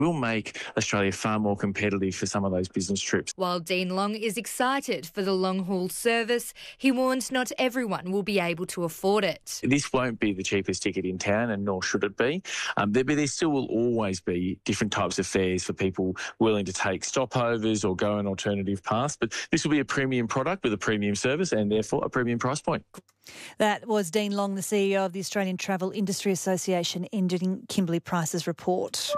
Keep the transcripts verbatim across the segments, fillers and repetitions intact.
will make Australia far more competitive for some of those business trips. While Dean Long is excited for the long-haul service, he warns not everyone will be able to afford it. This won't be the cheapest ticket in town, and nor should it be. Um, there, but there still will always be different types of fares for people willing to take stopovers or go an alternative path. But this will be a premium product with a premium service and therefore a premium price point. That was Dean Long, the C E O of the Australian Travel Industry Association, ending Kimberly Price's report.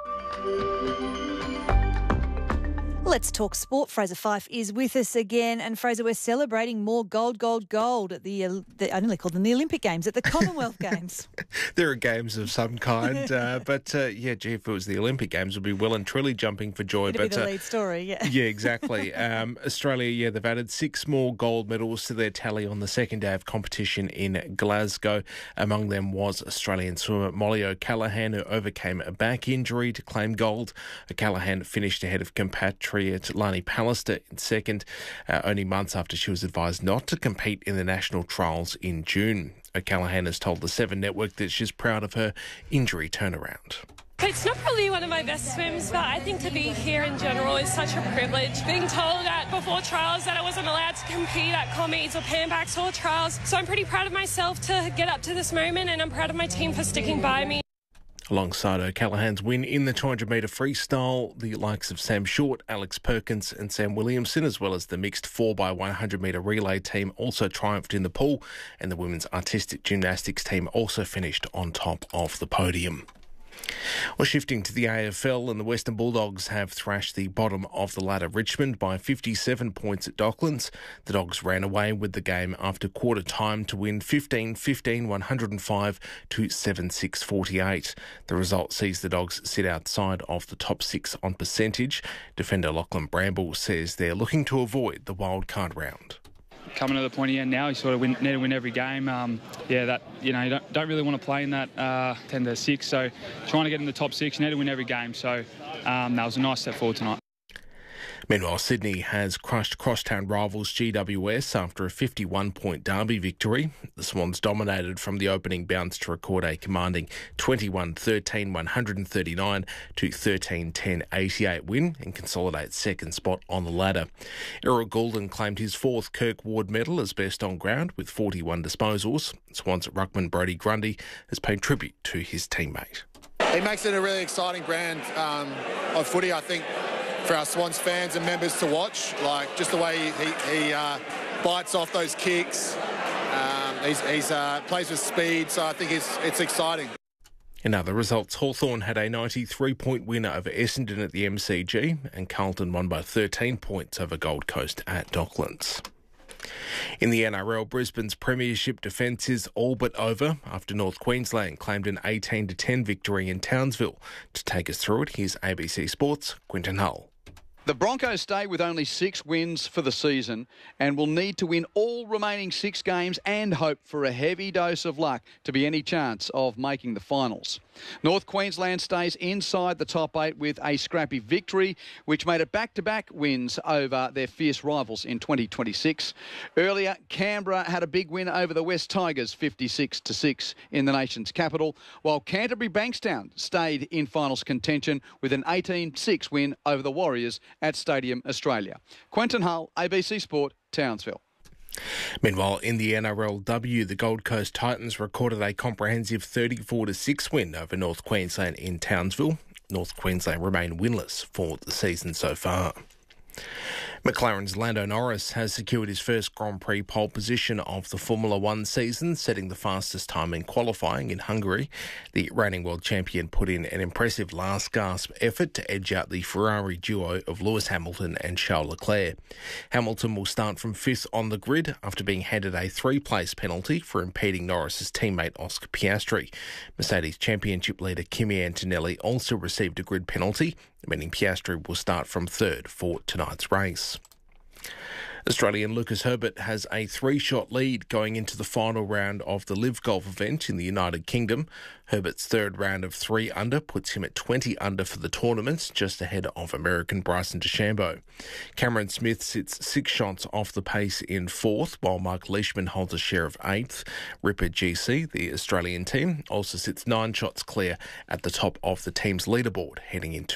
Let's talk sport. Fraser Fyfe is with us again. And Fraser, we're celebrating more gold, gold, gold at the, uh, the I nearly called them the Olympic Games, at the Commonwealth Games. There are games of some kind. Uh, but, uh, yeah, gee, if it was the Olympic Games, we'd be well and truly jumping for joy. It'd but, be the uh, lead story, yeah. Yeah, exactly. um, Australia, yeah, they've added six more gold medals to their tally on the second day of competition in Glasgow. Among them was Australian swimmer Molly O'Callaghan, who overcame a back injury to claim gold. O'Callaghan finished ahead of compatriot Lani Pallister in second, uh, only months after she was advised not to compete in the national trials in June. O'Callaghan has told the Seven Network that she's proud of her injury turnaround. It's not probably one of my best swims, but I think to be here in general is such a privilege. Being told that before trials that I wasn't allowed to compete at Commies or Panbacks or trials. So I'm pretty proud of myself to get up to this moment, and I'm proud of my team for sticking by me. Alongside O'Callaghan's win in the two hundred metre freestyle, the likes of Sam Short, Alex Perkins and Sam Williamson, as well as the mixed four by one hundred metre relay team, also triumphed in the pool, and the women's artistic gymnastics team also finished on top of the podium. Well, shifting to the A F L, and the Western Bulldogs have thrashed the bottom of the ladder Richmond by fifty-seven points at Docklands. The Dogs ran away with the game after quarter time to win fifteen fifteen, one oh five to seven six forty-eight. The result sees the Dogs sit outside of the top six on percentage. Defender Lachlan Bramble says they're looking to avoid the wildcard round. Coming to the pointy end now, you sort of win, need to win every game. Um, yeah, that you know you don't, don't really want to play in that uh, ten to six. So trying to get in the top six, you need to win every game. So um, that was a nice step forward tonight. Meanwhile, Sydney has crushed crosstown rivals G W S after a fifty-one point derby victory. The Swans dominated from the opening bounce to record a commanding twenty-one thirteen, one thirty-nine to thirteen ten, eighty-eight win and consolidate second spot on the ladder. Errol Goulden claimed his fourth Kirk Ward medal as best on ground with forty-one disposals. Swans ruckman Brodie Grundy has paid tribute to his teammate. He makes it a really exciting brand um, of footy, I think, for our Swans fans and members to watch. Like, just the way he, he uh, bites off those kicks. Um, he's, he's uh, plays with speed, so I think it's, it's exciting. In other results, Hawthorn had a ninety-three point win over Essendon at the M C G, and Carlton won by thirteen points over Gold Coast at Docklands. In the N R L, Brisbane's premiership defence is all but over after North Queensland claimed an eighteen to ten victory in Townsville. To take us through it, here's A B C Sports' Quinton Hull. The Broncos stay with only six wins for the season and will need to win all remaining six games and hope for a heavy dose of luck to be any chance of making the finals. North Queensland stays inside the top eight with a scrappy victory, which made it back-to-back wins over their fierce rivals in twenty twenty-six. Earlier, Canberra had a big win over the West Tigers, fifty-six to six in the nation's capital, while Canterbury Bankstown stayed in finals contention with an eighteen six win over the Warriors at Stadium Australia. Quentin Hull, A B C Sport, Townsville. Meanwhile, in the N R L W, the Gold Coast Titans recorded a comprehensive thirty-four to six win over North Queensland in Townsville. North Queensland remain winless for the season so far. McLaren's Lando Norris has secured his first Grand Prix pole position of the Formula One season, setting the fastest time in qualifying in Hungary. The reigning world champion put in an impressive last-gasp effort to edge out the Ferrari duo of Lewis Hamilton and Charles Leclerc. Hamilton will start from fifth on the grid after being handed a three-place penalty for impeding Norris's teammate Oscar Piastri. Mercedes Championship leader Kimi Antonelli also received a grid penalty, meaning Piastri will start from third for tonight's race. Australian Lucas Herbert has a three-shot lead going into the final round of the Live Golf event in the United Kingdom. Herbert's third round of three under puts him at twenty under for the tournament, just ahead of American Bryson DeChambeau. Cameron Smith sits six shots off the pace in fourth, while Mark Leishman holds a share of eighth. Ripper G C, the Australian team, also sits nine shots clear at the top of the team's leaderboard heading into